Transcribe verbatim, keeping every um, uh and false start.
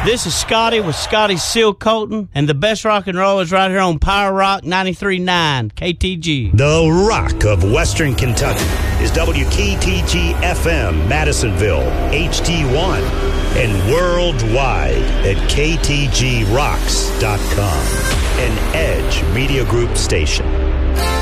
This is Scotty with Scotty's Seal Coating, and the best rock and roll is right here on Power Rock ninety-three point nine K T G. The Rock of Western Kentucky is W K T G F M, Madisonville, H D one, and worldwide at K T G rocks dot com, an Edge Media Group station.